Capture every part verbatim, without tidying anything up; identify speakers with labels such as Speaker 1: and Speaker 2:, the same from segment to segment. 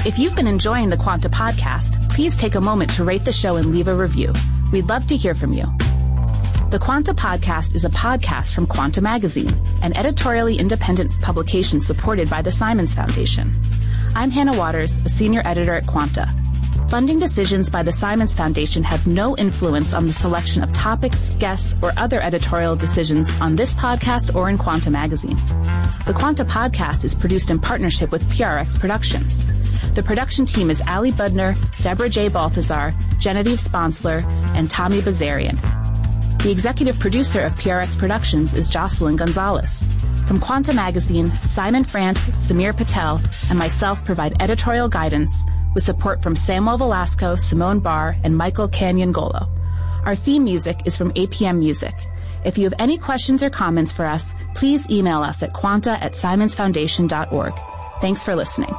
Speaker 1: If you've been enjoying the Quanta podcast, please take a moment to rate the show and leave a review. We'd love to hear from you. The Quanta Podcast is a podcast from Quanta Magazine, an editorially independent publication supported by the Simons Foundation. I'm Hannah Waters, a senior editor at Quanta. Funding decisions by the Simons Foundation have no influence on the selection of topics, guests, or other editorial decisions on this podcast or in Quanta Magazine. The Quanta Podcast is produced in partnership with P R X Productions. The production team is Ali Budner, Deborah J. Balthazar, Genevieve Sponsler, and Tommy Bazarian. The executive producer of P R X Productions is Jocelyn Gonzalez. From Quanta Magazine, Simon France, Samir Patel, and myself provide editorial guidance with support from Samuel Velasco, Simone Barr, and Michael Canyon-Golo. Our theme music is from A P M Music. If you have any questions or comments for us, please email us at quanta at simons foundation dot org. Thanks for listening.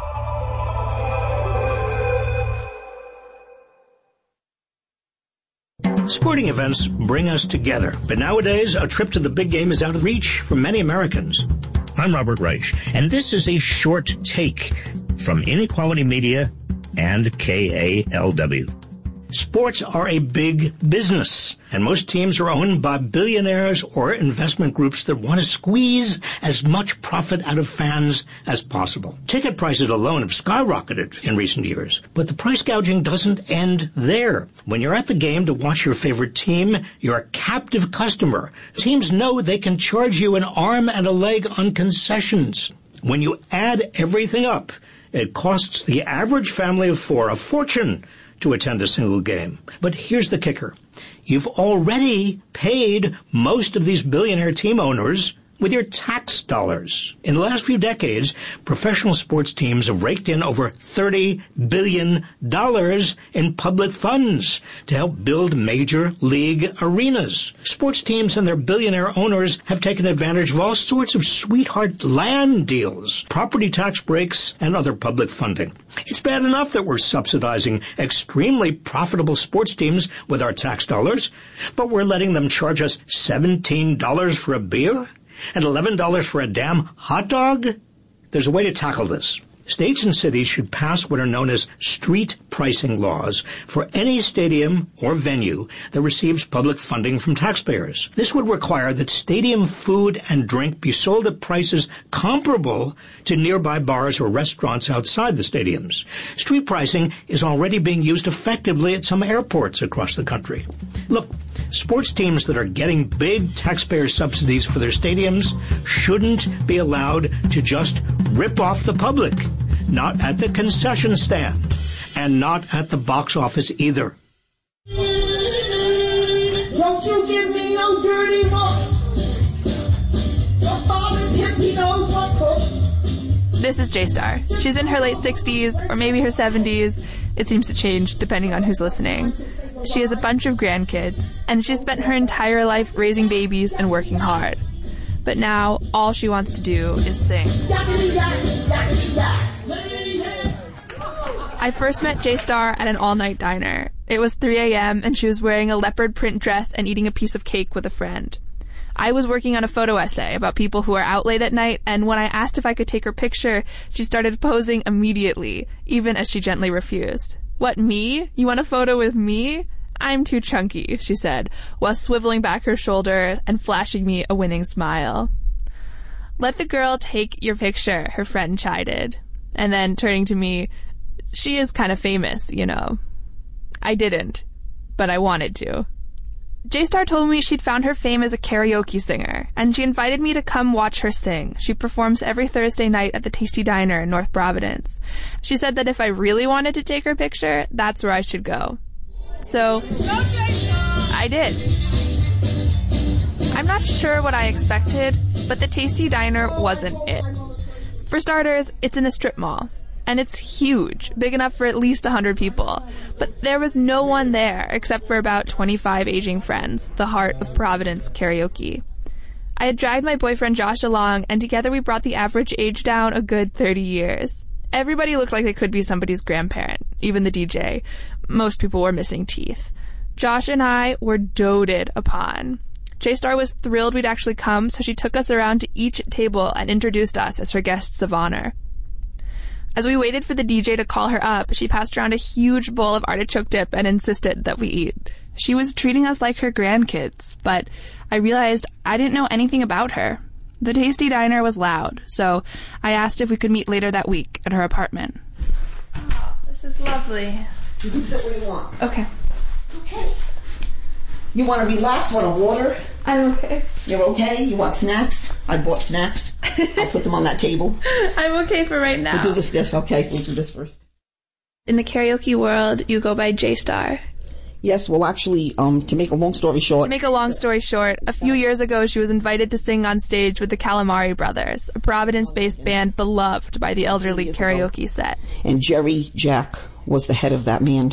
Speaker 2: Sporting events bring us together, but nowadays a trip to the big game is out of reach for many Americans. I'm Robert Reich, and this is a short take from Inequality Media and K A L W. Sports are a big business, and most teams are owned by billionaires or investment groups that want to squeeze as much profit out of fans as possible. Ticket prices alone have skyrocketed in recent years, but the price gouging doesn't end there. When you're at the game to watch your favorite team, you're a captive customer. Teams know they can charge you an arm and a leg on concessions. When you add everything up, it costs the average family of four a fortune to attend a single game. But here's the kicker. You've already paid most of these billionaire team owners with your tax dollars. In the last few decades, professional sports teams have raked in over thirty billion dollars in public funds to help build major league arenas. Sports teams and their billionaire owners have taken advantage of all sorts of sweetheart land deals, property tax breaks, and other public funding. It's bad enough that we're subsidizing extremely profitable sports teams with our tax dollars, but we're letting them charge us seventeen dollars for a beer? And eleven dollars for a damn hot dog? There's a way to tackle this. States and cities should pass what are known as street pricing laws for any stadium or venue that receives public funding from taxpayers. This would require that stadium food and drink be sold at prices comparable to nearby bars or restaurants outside the stadiums. Street pricing is already being used effectively at some airports across the country. Look, sports teams that are getting big taxpayer subsidies for their stadiums shouldn't be allowed to just rip off the public. Not at the concession stand, and not at the box office either.
Speaker 3: Don't you give me no dirty looks. Your father's hip, he knows what cooks.
Speaker 4: This is J-Star. She's in her late sixties, or maybe her seventies. It seems to change depending on who's listening. She has a bunch of grandkids, and she's spent her entire life raising babies and working hard. But now, all she wants to do is sing. I first met J-Star at an all-night diner. It was three a.m. and she was wearing a leopard print dress and eating a piece of cake with a friend. I was working on a photo essay about people who are out late at night, and when I asked if I could take her picture, she started posing immediately, even as she gently refused. What, me? You want a photo with me? I'm too chunky, she said, while swiveling back her shoulder and flashing me a winning smile. Let the girl take your picture, her friend chided. And then, turning to me, she is kind of famous, you know. I didn't, but I wanted to. J-Star told me she'd found her fame as a karaoke singer, and she invited me to come watch her sing. She performs every Thursday night at the Tasty Diner in North Providence. She said that if I really wanted to take her picture, that's where I should go. So, I did. I'm not sure what I expected, but the Tasty Diner wasn't it. For starters, it's in a strip mall. And it's huge, big enough for at least one hundred people. But there was no one there except for about twenty-five aging friends, the heart of Providence karaoke. I had dragged my boyfriend Josh along, and together we brought the average age down a good thirty years. Everybody looked like they could be somebody's grandparent, even the D J. Most people were missing teeth. Josh and I were doted upon. J-Star was thrilled we'd actually come, so she took us around to each table and introduced us as her guests of honor. As we waited for the D J to call her up, she passed around a huge bowl of artichoke dip and insisted that we eat. She was treating us like her grandkids, but I realized I didn't know anything about her. The Tasty Diner was loud, so I asked if we could meet later that week at her apartment. Oh, this is lovely.
Speaker 3: You can sit where you want.
Speaker 4: Okay.
Speaker 3: Okay. You want to relax? Want a water?
Speaker 4: I'm okay.
Speaker 3: You're okay? You want snacks? I bought snacks. I'll put them on that table.
Speaker 4: I'm okay for right now.
Speaker 3: We'll do this, this. Okay, we'll do this first.
Speaker 4: In the karaoke world, you go by J-Star.
Speaker 3: Yes, well, actually, um, to make a long story short...
Speaker 4: To make a long story short, a few years ago she was invited to sing on stage with the Calamari Brothers, a Providence-based band beloved by the elderly karaoke set.
Speaker 3: And Jerry Jack was the head of that band.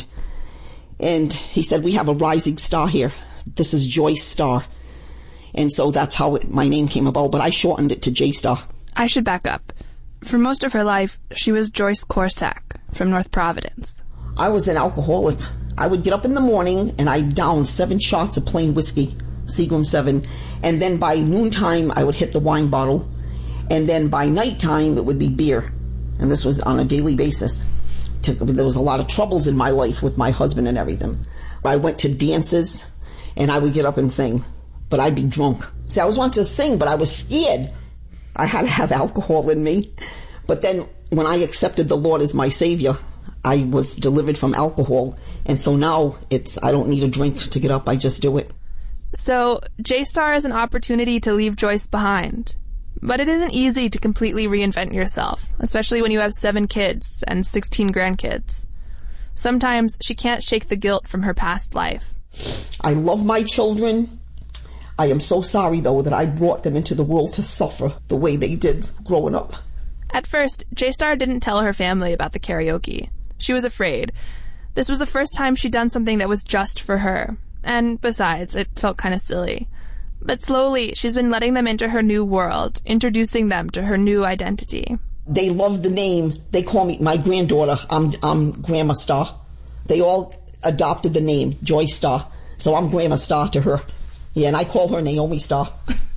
Speaker 3: And he said, we have a rising star here. This is Joyce Star. And so that's how it, my name came about, but I shortened it to J-Star.
Speaker 4: I should back up. For most of her life, she was Joyce Corsack from North Providence.
Speaker 3: I was an alcoholic. I would get up in the morning and I'd down seven shots of plain whiskey, Seagram seven, and then by noontime I would hit the wine bottle, and then by nighttime it would be beer, and this was on a daily basis. There was a lot of troubles in my life with my husband and everything. I went to dances and I would get up and sing, but I'd be drunk. See, I always wanted to sing, but I was scared. I had to have alcohol in me. But then when I accepted the Lord as my Savior, I was delivered from alcohol, and so now it's I don't need a drink to get up, I just do it.
Speaker 4: So J-Star is an opportunity to leave Joyce behind. But it isn't easy to completely reinvent yourself, especially when you have seven kids and sixteen grandkids. Sometimes she can't shake the guilt from her past life.
Speaker 3: I love my children. I am so sorry, though, that I brought them into the world to suffer the way they did growing up.
Speaker 4: At first, J-Star didn't tell her family about the karaoke. She was afraid. This was the first time she'd done something that was just for her. And besides, it felt kind of silly. But slowly, she's been letting them into her new world, introducing them to her new identity.
Speaker 3: They love the name. They call me my granddaughter. I'm, I'm Grandma Star. They all adopted the name, Joyce Star. So I'm Grandma Star to her. Yeah, and I call her Naomi Star.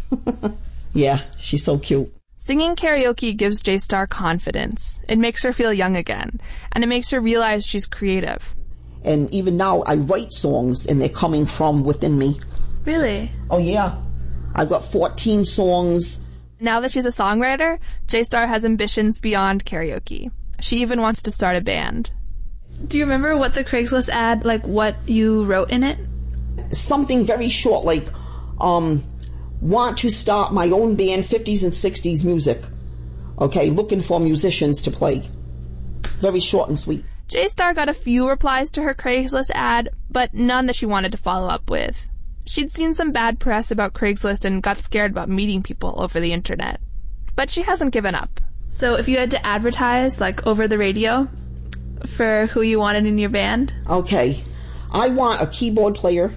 Speaker 3: Yeah, she's so cute.
Speaker 4: Singing karaoke gives J-Star confidence. It makes her feel young again, and it makes her realize she's creative.
Speaker 3: And even now, I write songs, and they're coming from within me.
Speaker 4: Really?
Speaker 3: Oh, yeah. I've got fourteen songs.
Speaker 4: Now that she's a songwriter, J-Star has ambitions beyond karaoke. She even wants to start a band. Do you remember what the Craigslist ad, like what you wrote in it?
Speaker 3: Something very short, like, um... want to start my own band, fifties and sixties music. Okay, looking for musicians to play. Very short and sweet.
Speaker 4: J-Star got a few replies to her Craigslist ad, but none that she wanted to follow up with. She'd seen some bad press about Craigslist and got scared about meeting people over the internet. But she hasn't given up. So if you had to advertise, like over the radio, for who you wanted in your band?
Speaker 3: Okay, I want a keyboard player.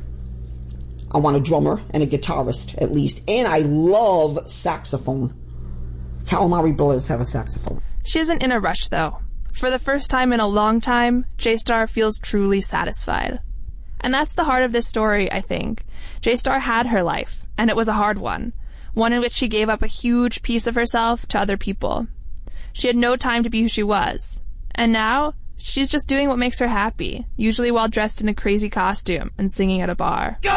Speaker 3: I want a drummer and a guitarist, at least. And I love saxophone. Calamari Brothers have a saxophone.
Speaker 4: She isn't in a rush, though. For the first time in a long time, J-Star feels truly satisfied. And that's the heart of this story, I think. J-Star had her life, and it was a hard one. One in which she gave up a huge piece of herself to other people. She had no time to be who she was. And now, she's just doing what makes her happy, usually while dressed in a crazy costume and singing at a bar.
Speaker 5: Go!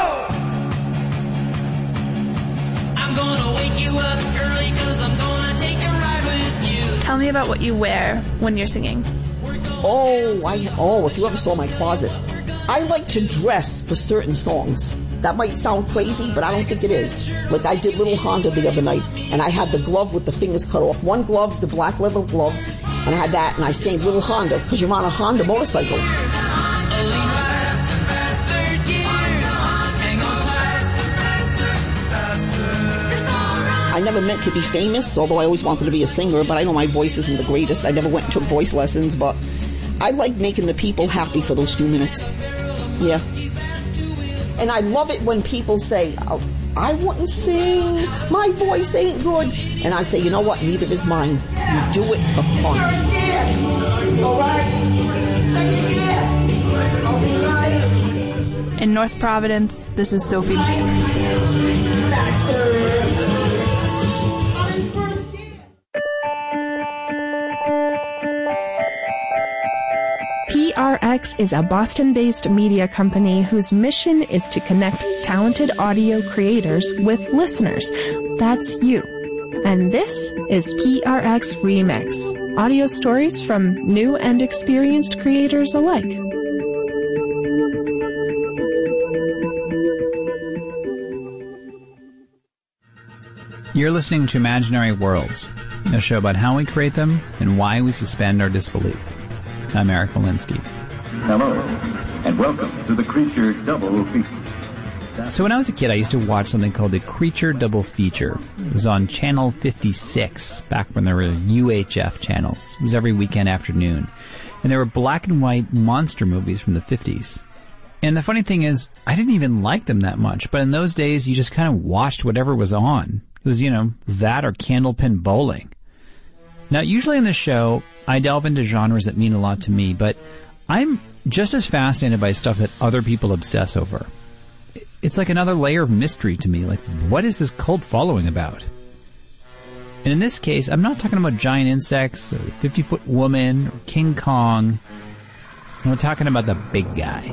Speaker 5: I'm gonna wake you up early 'cause I'm gonna take a ride with you.
Speaker 4: Tell me about what you wear when you're singing.
Speaker 3: Oh, I, oh, if you ever saw my closet. I like to dress for certain songs. That might sound crazy, but I don't think it is. Like I did Little Honda the other night, and I had the glove with the fingers cut off. One glove, the black leather glove, and I had that, and I sang Little Honda, because you're on a Honda motorcycle. I never meant to be famous, although I always wanted to be a singer, but I know my voice isn't the greatest. I never went and took voice lessons, but I like making the people happy for those few minutes. Yeah. And I love it when people say, oh, I wouldn't sing, my voice ain't good. And I say, you know what, neither is mine. You do it for fun.
Speaker 4: In North Providence, this is Sophie McKinnon.
Speaker 6: R X is a Boston-based media company whose mission is to connect talented audio creators with listeners. That's you. And this is P R X Remix, audio stories from new and experienced creators alike.
Speaker 7: You're listening to Imaginary Worlds, a show about how we create them and why we suspend our disbelief. I'm Eric Molinsky.
Speaker 8: Hello, and welcome to the Creature Double Feature.
Speaker 7: So when I was a kid, I used to watch something called the Creature Double Feature. It was on Channel fifty-six, back when there were U H F channels. It was every weekend afternoon. And there were black and white monster movies from the fifties. And the funny thing is, I didn't even like them that much, but in those days, you just kind of watched whatever was on. It was, you know, that or Candlepin Bowling. Now, usually in the show, I delve into genres that mean a lot to me, but I'm just as fascinated by stuff that other people obsess over. It's like another layer of mystery to me. Like, what is this cult following about? And in this case, I'm not talking about giant insects, or fifty-foot woman, or King Kong. I'm talking about the big guy.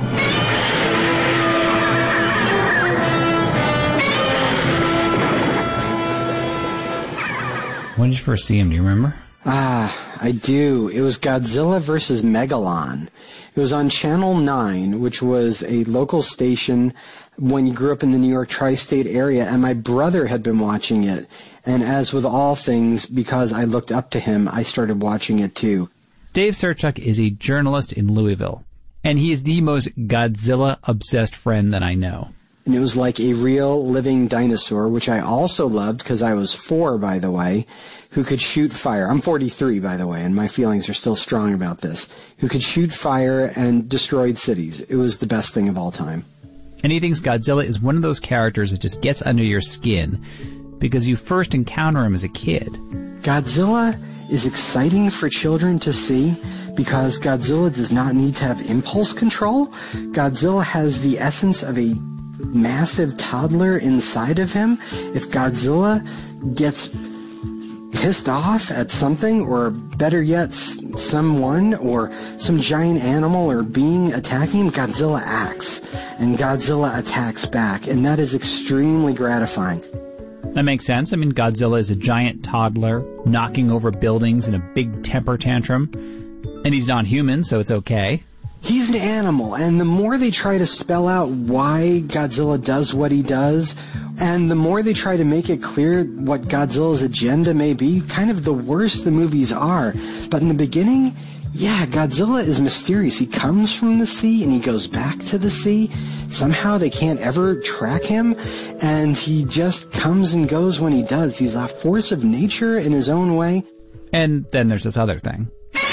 Speaker 7: When did you first see him? Do you remember?
Speaker 9: Ah, I do. It was Godzilla versus Megalon. It was on Channel nine, which was a local station when you grew up in the New York tri-state area, and my brother had been watching it. And as with all things, because I looked up to him, I started watching it too.
Speaker 7: Dave Serchuk is a journalist in Louisville, and he is the most Godzilla-obsessed friend that I know.
Speaker 9: And it was like a real living dinosaur, which I also loved because I was four, by the way, who could shoot fire. I'm forty-three, by the way, and my feelings are still strong about this. Who could shoot fire and destroyed cities. It was the best thing of all time.
Speaker 7: And he thinks Godzilla is one of those characters that just gets under your skin because you first encounter him as a kid.
Speaker 9: Godzilla is exciting for children to see because Godzilla does not need to have impulse control. Godzilla has the essence of a massive toddler inside of him. If Godzilla gets pissed off at something, or better yet, someone or some giant animal or being attacking him, Godzilla acts, and Godzilla attacks back, and that is extremely gratifying.
Speaker 7: That makes sense. I mean, Godzilla is a giant toddler knocking over buildings in a big temper tantrum, and he's not human, so it's okay.
Speaker 9: He's an animal, and the more they try to spell out why Godzilla does what he does, and the more they try to make it clear what Godzilla's agenda may be, kind of the worse the movies are. But in the beginning, yeah, Godzilla is mysterious. He comes from the sea, and he goes back to the sea. Somehow they can't ever track him, and he just comes and goes when he does. He's a force of nature in his own way.
Speaker 7: And then there's this other thing.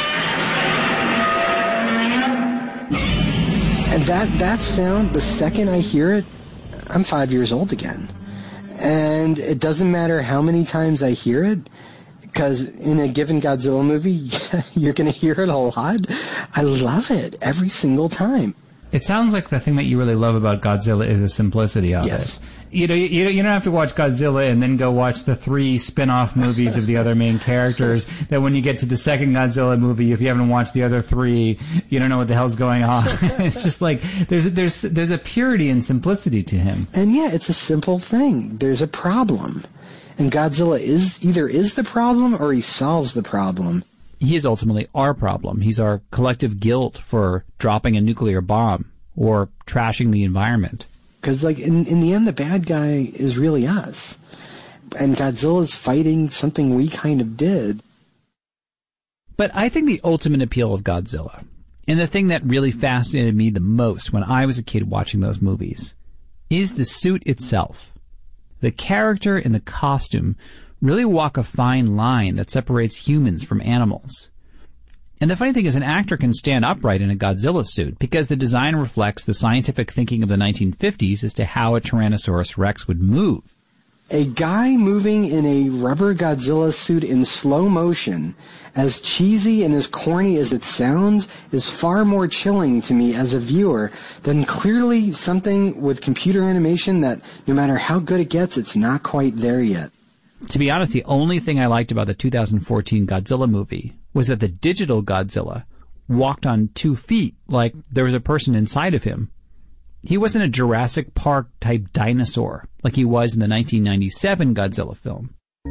Speaker 9: And that, that sound, the second I hear it, I'm five years old again. And it doesn't matter how many times I hear it, because in a given Godzilla movie, you're going to hear it a lot. I love it every single time.
Speaker 7: It sounds like the thing that you really love about Godzilla is the simplicity of
Speaker 9: yes.
Speaker 7: it. You know, you, you don't have to watch Godzilla and then go watch the three spin-off movies of the other main characters, that when you get to the second Godzilla movie, if you haven't watched the other three, you don't know what the hell's going on. It's just like, there's, there's, there's a purity and simplicity to him.
Speaker 9: And yeah, it's a simple thing. There's a problem. And Godzilla is, either is the problem or he solves the problem.
Speaker 7: He is ultimately our problem. He's our collective guilt for dropping a nuclear bomb or trashing the environment.
Speaker 9: Because, like, in, in the end, the bad guy is really us. And Godzilla's fighting something we kind of did.
Speaker 7: But I think the ultimate appeal of Godzilla, and the thing that really fascinated me the most when I was a kid watching those movies, is the suit itself. The character and the costume really walk a fine line that separates humans from animals. And the funny thing is, an actor can stand upright in a Godzilla suit because the design reflects the scientific thinking of the nineteen fifties as to how a Tyrannosaurus Rex would move.
Speaker 9: A guy moving in a rubber Godzilla suit in slow motion, as cheesy and as corny as it sounds, is far more chilling to me as a viewer than clearly something with computer animation that, no matter how good it gets, it's not quite there yet.
Speaker 7: To be honest, the only thing I liked about the two thousand fourteen Godzilla movie was that the digital Godzilla walked on two feet like there was a person inside of him. He wasn't a Jurassic Park-type dinosaur like he was in the nineteen ninety-seven Godzilla film.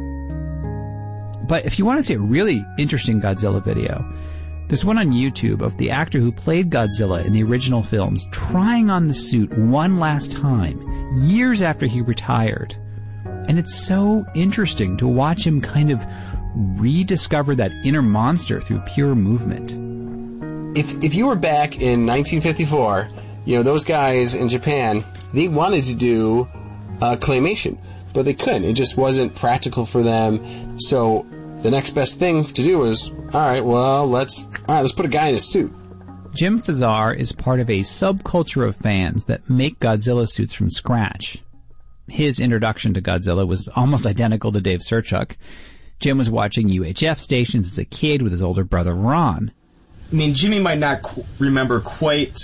Speaker 7: But if you want to see a really interesting Godzilla video, there's one on YouTube of the actor who played Godzilla in the original films trying on the suit one last time, years after he retired. And it's so interesting to watch him kind of rediscover that inner monster through pure movement.
Speaker 10: If if you were back in nineteen fifty-four, you know, those guys in Japan, they wanted to do uh, claymation, but they couldn't. It just wasn't practical for them. So the next best thing to do was, all right, well, let's all right, let's put a guy in a suit.
Speaker 7: Jim Fazar is part of a subculture of fans that make Godzilla suits from scratch. His introduction to Godzilla was almost identical to Dave Serchuk. Jim was watching U H F stations as a kid with his older brother Ron.
Speaker 11: I mean, Jimmy might not qu- remember quite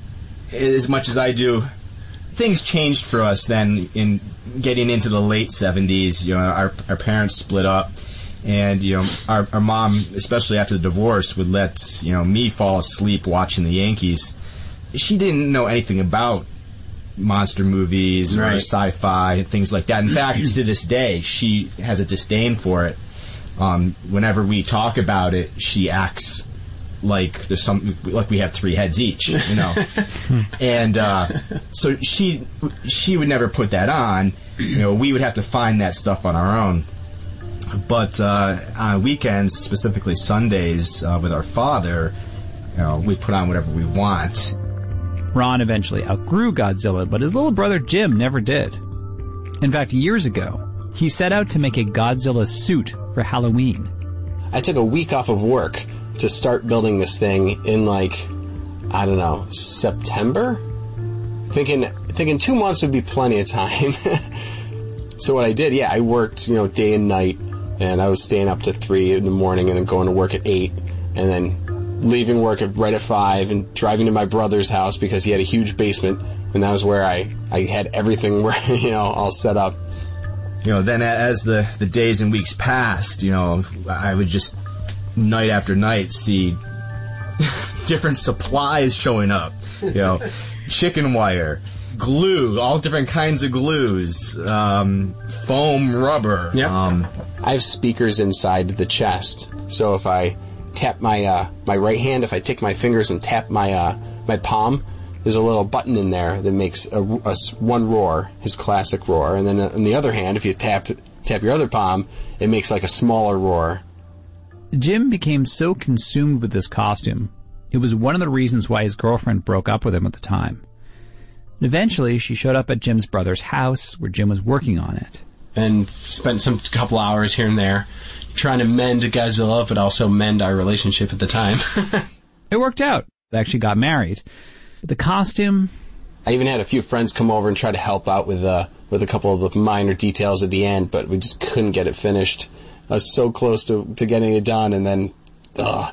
Speaker 11: as much as I do. Things changed for us then in getting into the late seventies. You know, our our parents split up, and you know, our our mom, especially after the divorce, would let you know me fall asleep watching the Yankees. She didn't know anything about monster movies
Speaker 10: Right.
Speaker 11: or sci-fi, things like that. In fact, to this day, she has a disdain for it. Um, whenever we talk about it, she acts like there's some like we have three heads each, you know. And uh, so she she would never put that on. You know, we would have to find that stuff on our own. But uh, on weekends, specifically Sundays, uh, with our father, you know, we put on whatever we want.
Speaker 7: Ron eventually outgrew Godzilla, but his little brother Jim never did. In fact, years ago, he set out to make a Godzilla suit for Halloween.
Speaker 10: I took a week off of work to start building this thing in, like, I don't know, September? Thinking thinking two months would be plenty of time. So what I did, yeah, I worked, you know, day and night, and I was staying up to three in the morning and then going to work at eight, and then leaving work at right at five and driving to my brother's house because he had a huge basement, and that was where I, I had everything, where, you know, all set up.
Speaker 11: You know, then as the, the days and weeks passed, you know, I would just, night after night, see different supplies showing up. You know, chicken wire, glue, all different kinds of glues, um, foam rubber.
Speaker 10: Yep.
Speaker 11: Um,
Speaker 10: I have speakers inside the chest, so if I tap my uh, my right hand, if I take my fingers and tap my uh, my palm, there's a little button in there that makes a, a one roar, his classic roar, and then on the other hand, if you tap tap your other palm, it makes like a smaller roar.
Speaker 7: Jim became so consumed with this costume, it was one of the reasons why his girlfriend broke up with him at the time. Eventually, she showed up at Jim's brother's house, where Jim was working on it.
Speaker 12: And spent some couple hours here and there trying to mend Godzilla, but also mend our relationship at the time.
Speaker 7: It worked out. They actually got married. But the costume...
Speaker 10: I even had a few friends come over and try to help out with uh, with a couple of the minor details at the end, but we just couldn't get it finished. I was so close to, to getting it done, and then... Ugh.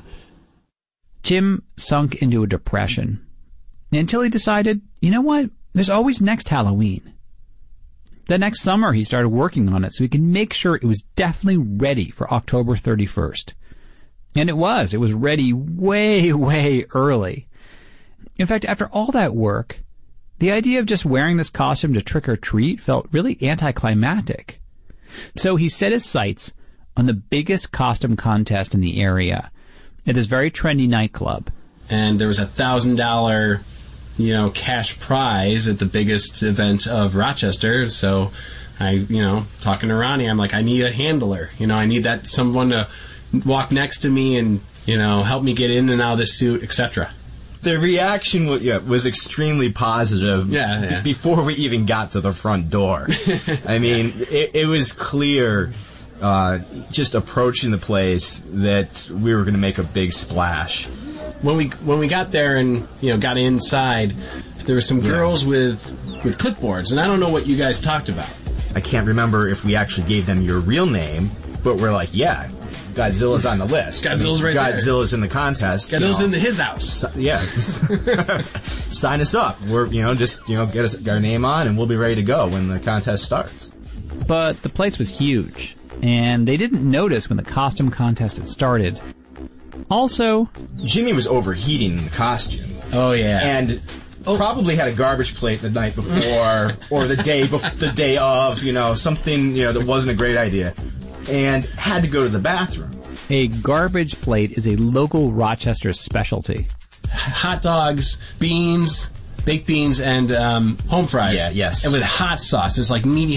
Speaker 7: Jim sunk into a depression until he decided, you know what? There's always next Halloween. The next summer, he started working on it so he could make sure it was definitely ready for October thirty-first. And it was. It was ready way, way early. In fact, after all that work, the idea of just wearing this costume to trick or treat felt really anticlimactic. So he set his sights on the biggest costume contest in the area at this very trendy nightclub.
Speaker 12: And there was a thousand dollar, you know, cash prize at the biggest event of Rochester. So I, you know, talking to Ronnie, I'm like, I need a handler. You know, I need that someone to walk next to me and, you know, help me get in and out of this suit, et cetera.
Speaker 11: The reaction was, yeah, was extremely positive
Speaker 12: yeah, yeah.
Speaker 11: b- before we even got to the front door. I mean, it, it was clear, uh, just approaching the place, that we were going to make a big splash.
Speaker 12: When we when we got there and, you know, got inside, there were some girls yeah. with with clipboards, and I don't know what you guys talked about.
Speaker 11: I can't remember if we actually gave them your real name, but we're like, yeah, Godzilla's on the list.
Speaker 12: Godzilla's
Speaker 11: I mean,
Speaker 12: right
Speaker 11: Godzilla's
Speaker 12: there.
Speaker 11: in the contest.
Speaker 12: Godzilla's
Speaker 11: you know.
Speaker 12: in his house.
Speaker 11: So, yeah. Sign us up. We're, you know, just, you know, get us, our name on, and we'll be ready to go when the contest starts.
Speaker 7: But the place was huge, and they didn't notice when the costume contest had started Also,
Speaker 11: Jimmy was overheating in the costume.
Speaker 12: Oh, yeah.
Speaker 11: And probably had a garbage plate the night before or the day bef- the day of, you know, something, you know, that wasn't a great idea. And had to go to the bathroom.
Speaker 7: a garbage plate is a local Rochester specialty.
Speaker 12: Hot dogs, beans, baked beans, and um, home fries.
Speaker 11: Yeah, yes.
Speaker 12: And with hot sauce. It's like meaty